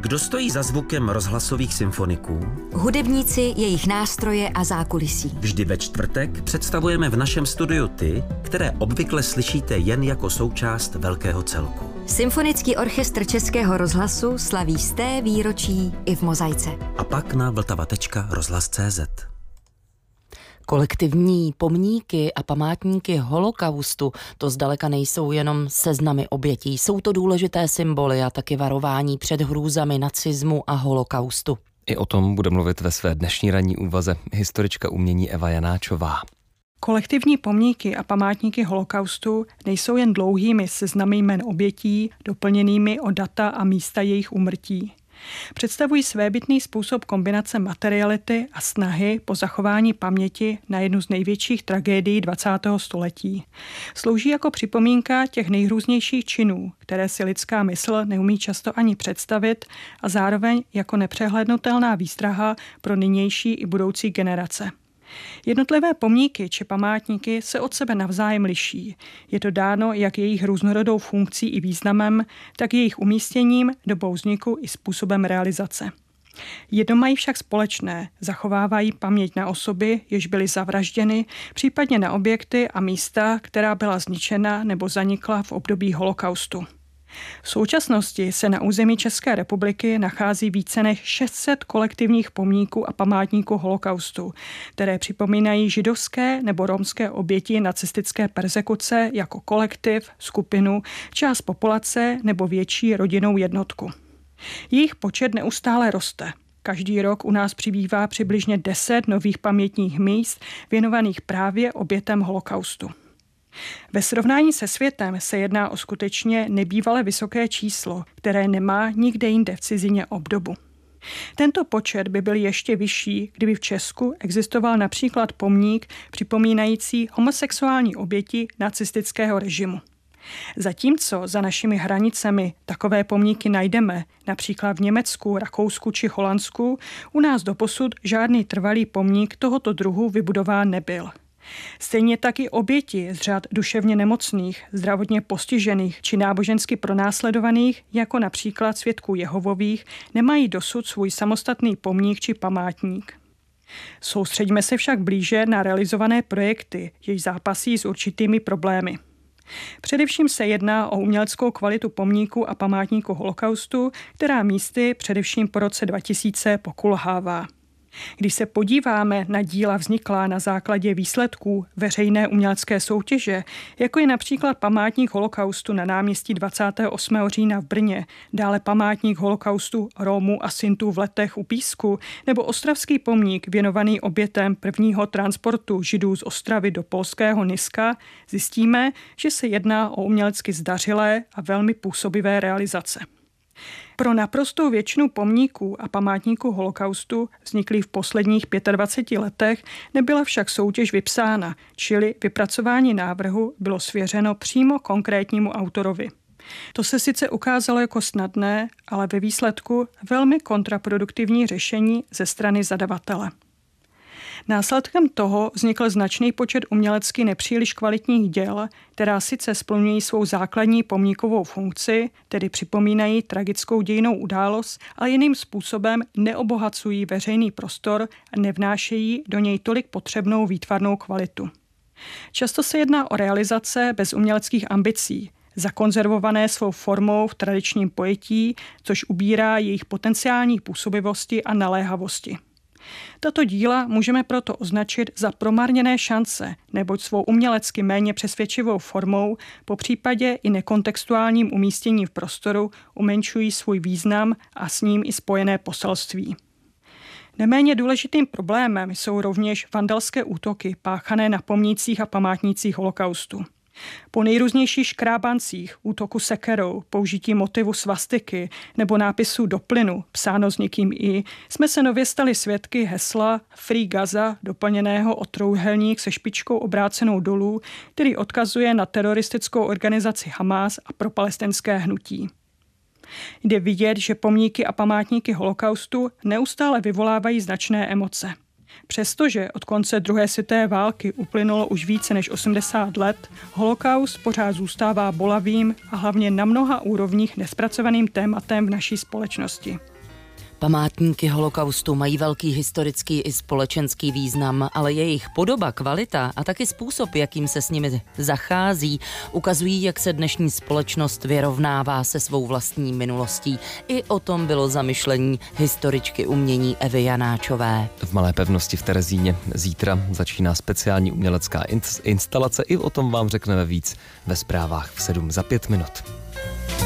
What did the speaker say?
Kdo stojí za zvukem rozhlasových symfoniků? Hudebníci, jejich nástroje a zákulisí. Vždy ve čtvrtek představujeme v našem studiu ty, které obvykle slyšíte jen jako součást velkého celku. Symfonický orchestr Českého rozhlasu slaví 100. výročí i v mozaice. A pak na vltava.rozhlas.cz. Kolektivní pomníky a památníky holokaustu to zdaleka nejsou jenom seznamy obětí. Jsou to důležité symboly a taky varování před hrůzami nacismu a holokaustu. I o tom bude mluvit ve své dnešní ranní úvaze historička umění Eva Janáčová. Kolektivní pomníky a památníky holokaustu nejsou jen dlouhými seznamy jmen obětí, doplněnými o data a místa jejich úmrtí. Představují svébytný způsob kombinace materiality a snahy po zachování paměti na jednu z největších tragédií 20. století. Slouží jako připomínka těch nejhrůznějších činů, které si lidská mysl neumí často ani představit, a zároveň jako nepřehlednutelná výstraha pro nynější i budoucí generace. Jednotlivé pomníky či památníky se od sebe navzájem liší. Je to dáno jak jejich různorodou funkcí i významem, tak jejich umístěním, dobou vzniku i způsobem realizace. Jedno mají však společné, zachovávají paměť na osoby, jež byly zavražděny, případně na objekty a místa, která byla zničena nebo zanikla v období holokaustu. V současnosti se na území České republiky nachází více než 600 kolektivních pomníků a památníků holokaustu, které připomínají židovské nebo romské oběti nacistické perzekuce jako kolektiv, skupinu, část populace nebo větší rodinnou jednotku. Jejich počet neustále roste. Každý rok u nás přibývá přibližně 10 nových pamětních míst věnovaných právě obětem holokaustu. Ve srovnání se světem se jedná o skutečně nebývale vysoké číslo, které nemá nikde jinde v cizině obdobu. Tento počet by byl ještě vyšší, kdyby v Česku existoval například pomník připomínající homosexuální oběti nacistického režimu. Zatímco za našimi hranicemi takové pomníky najdeme, například v Německu, Rakousku či Holandsku, u nás doposud žádný trvalý pomník tohoto druhu vybudován nebyl. Stejně tak i oběti z řad duševně nemocných, zdravotně postižených či nábožensky pronásledovaných, jako například svědků Jehovových, nemají dosud svůj samostatný pomník či památník. Soustřeďme se však blíže na realizované projekty, jež zápasí s určitými problémy. Především se jedná o uměleckou kvalitu pomníku a památníku holokaustu, která místy především po roce 2000 pokulhává. Když se podíváme na díla vzniklá na základě výsledků veřejné umělecké soutěže, jako je například památník holokaustu na náměstí 28. října v Brně, dále památník holokaustu Romů a Sintů v Letech u Písku, nebo ostravský pomník věnovaný obětem prvního transportu Židů z Ostravy do polského Nyska, zjistíme, že se jedná o umělecky zdařilé a velmi působivé realizace. Pro naprostou většinu pomníků a památníků holokaustu vzniklých v posledních 25 letech nebyla však soutěž vypsána, čili vypracování návrhu bylo svěřeno přímo konkrétnímu autorovi. To se sice ukázalo jako snadné, ale ve výsledku velmi kontraproduktivní řešení ze strany zadavatele. Následkem toho vznikl značný počet umělecky nepříliš kvalitních děl, která sice splňují svou základní pomníkovou funkci, tedy připomínají tragickou dějinnou událost, ale jiným způsobem neobohacují veřejný prostor a nevnášejí do něj tolik potřebnou výtvarnou kvalitu. Často se jedná o realizace bez uměleckých ambicí, zakonzervované svou formou v tradičním pojetí, což ubírá jejich potenciální působivosti a naléhavosti. Tato díla můžeme proto označit za promarněné šance, neboť svou umělecky méně přesvědčivou formou, popřípadě i nekontextuálním umístěním v prostoru, umenšují svůj význam a s ním i spojené poselství. Neméně důležitým problémem jsou rovněž vandalské útoky páchané na pomnících a památnících holokaustu. Po nejrůznějších škrábancích, útoku sekerou, použití motivu svastiky nebo nápisu do plynu, psáno s někým i, jsme se nově stali svědky hesla Free Gaza, doplněného o trojúhelník se špičkou obrácenou dolů, který odkazuje na teroristickou organizaci Hamás a propalestinské hnutí. Jde vidět, že pomníky a památníky holokaustu neustále vyvolávají značné emoce. Přestože od konce druhé světové války uplynulo už více než 80 let, holokaust pořád zůstává bolavým a hlavně na mnoha úrovních nespracovaným tématem v naší společnosti. Památníky holokaustu mají velký historický i společenský význam, ale jejich podoba, kvalita a taky způsob, jakým se s nimi zachází, ukazují, jak se dnešní společnost vyrovnává se svou vlastní minulostí. I o tom bylo zamyšlení historičky umění Evy Janáčové. V Malé pevnosti v Terezíně zítra začíná speciální umělecká instalace. I o tom vám řekneme víc ve zprávách v 7 za 5 minut.